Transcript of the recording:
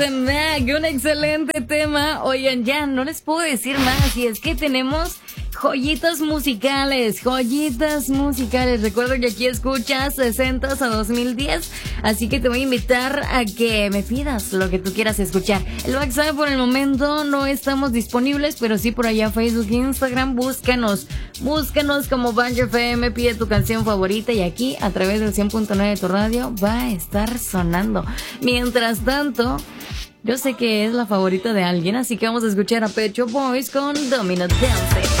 Mac, un excelente tema. Oigan, ya no les puedo decir más. Y es que tenemos joyitas musicales. Recuerdo que aquí escuchas 60s a 2010. Así que te voy a invitar a que me pidas lo que tú quieras escuchar. El WhatsApp por el momento no estamos disponibles, pero sí por allá Facebook e Instagram. Búscanos como Banjo FM, pide tu canción favorita y aquí a través del 100.9 de tu radio va a estar sonando. Mientras tanto, yo sé que es la favorita de alguien, así que vamos a escuchar a Pet Shop Boys con Domino Dance.